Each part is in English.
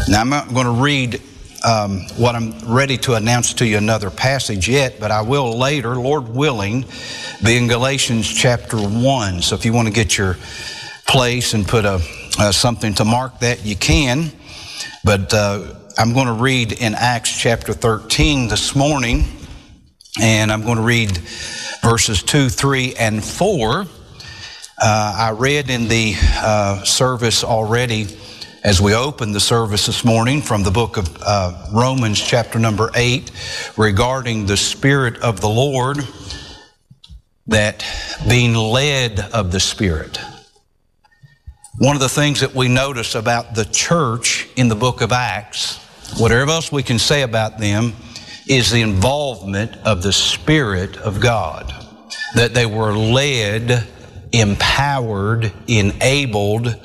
Now I'm not going to read what I'm ready to announce to you another passage yet, but I will later, Lord willing, be in Galatians chapter 1. So if you want to get your place and put something to mark that, you can. But I'm going to read in Acts chapter 13 this morning, and I'm going to read verses 2, 3, and 4. I read in the service already as we opened the service this morning from the book of Romans chapter number 8 regarding the Spirit of the Lord, that being led of the Spirit. One of the things that we notice about the church in the book of Acts, whatever else we can say about them, is the involvement of the Spirit of God. That they were led, empowered, enabled,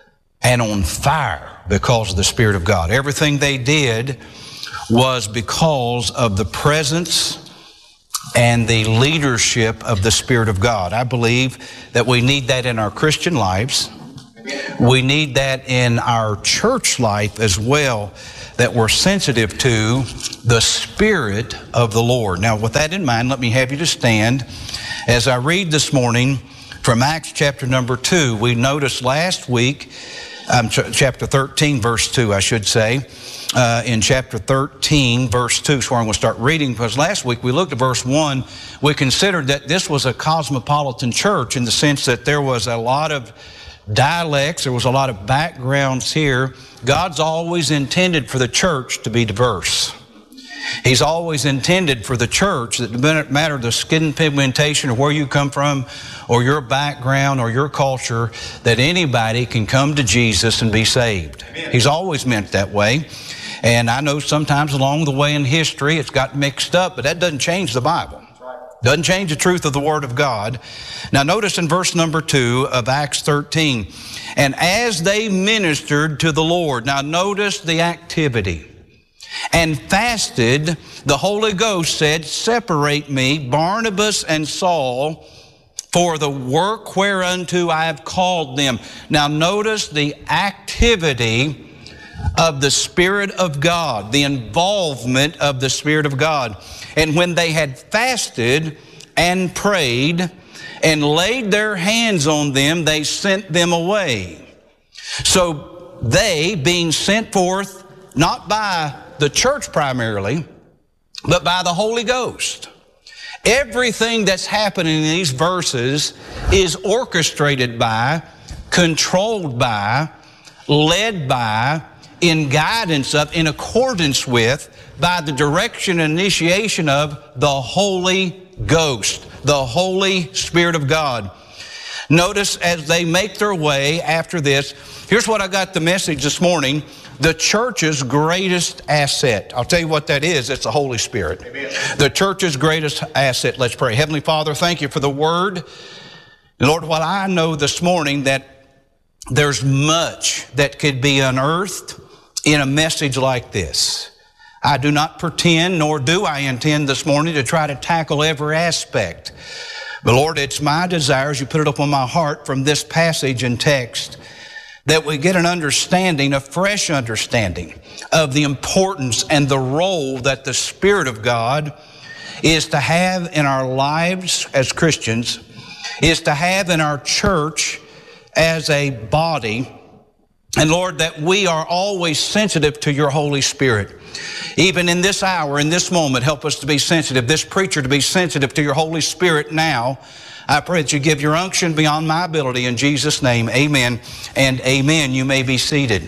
and on fire because of the Spirit of God. Everything they did was because of the presence and the leadership of the Spirit of God. I believe that we need that in our Christian lives. We need that in our church life as well, that we're sensitive to the Spirit of the Lord. Now, with that in mind, let me have you to stand as I read this morning from Acts chapter number 2. We noticed last week, chapter 13, verse 2, I should say. In chapter 13, verse 2 is where I'm going to start reading, because last week we looked at verse 1. We considered that this was a cosmopolitan church in the sense that there was a lot of dialects, there was a lot of backgrounds here. God's always intended for the church to be diverse. He's always intended for the church that no matter the skin pigmentation or where you come from or your background or your culture, that anybody can come to Jesus and be saved. Amen. He's always meant that way. And I know sometimes along the way in history it's got mixed up, but that doesn't change the Bible. Doesn't change the truth of the Word of God. Now notice in verse number 2 of Acts 13, and as they ministered to the Lord, now notice the activity, and fasted, the Holy Ghost said, separate me, Barnabas and Saul, for the work whereunto I have called them. Now notice the activity of the Spirit of God, the involvement of the Spirit of God. And when they had fasted and prayed and laid their hands on them, they sent them away. So they, being sent forth, not by the church primarily, but by the Holy Ghost. Everything that's happening in these verses is orchestrated by, controlled by, led by, in guidance of, in accordance with, by the direction and initiation of the Holy Ghost, the Holy Spirit of God. Notice as they make their way after this, here's what I got the message this morning. The church's greatest asset. I'll tell you what that is. It's the Holy Spirit. Amen. The church's greatest asset. Let's pray. Heavenly Father, thank you for the Word. And Lord, what I know this morning that there's much that could be unearthed in a message like this. I do not pretend, nor do I intend this morning to try to tackle every aspect. But Lord, it's my desire, as you put it up on my heart from this passage and text, that we get an understanding, a fresh understanding of the importance and the role that the Spirit of God is to have in our lives as Christians, is to have in our church as a body. And Lord, that we are always sensitive to your Holy Spirit. Even in this hour, in this moment, help us to be sensitive, this preacher to be sensitive to your Holy Spirit now. I pray that you give your unction beyond my ability. In Jesus' name, amen and amen. You may be seated.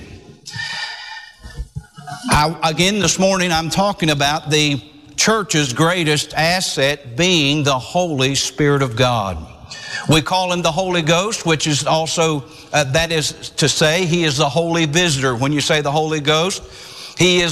Again, this morning, I'm talking about the church's greatest asset being the Holy Spirit of God. We call him the Holy Ghost, which is also, that is to say, he is the Holy Visitor. When you say the Holy Ghost, he is